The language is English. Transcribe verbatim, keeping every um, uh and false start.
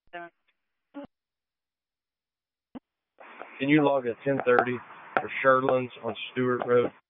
Can you log at ten thirty for Sherlands on Stewart Road?